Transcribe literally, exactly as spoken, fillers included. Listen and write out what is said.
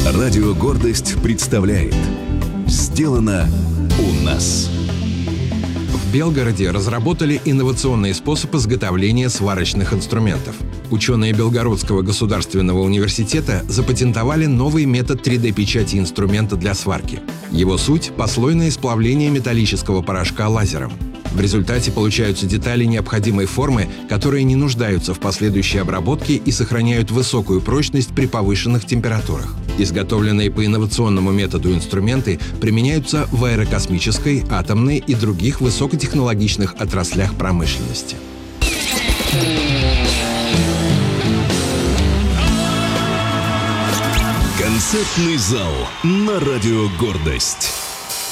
Радио «Гордость» представляет «Сделано у нас». В Белгороде разработали инновационный способ изготовления сварочных инструментов. Ученые Белгородского государственного университета запатентовали новый метод три дэ-печати инструмента для сварки. Его суть – послойное сплавление металлического порошка лазером. В результате получаются детали необходимой формы, которые не нуждаются в последующей обработке и сохраняют высокую прочность при повышенных температурах. Изготовленные по инновационному методу инструменты применяются в аэрокосмической, атомной и других высокотехнологичных отраслях промышленности. Концертный зал на радио «Гордость».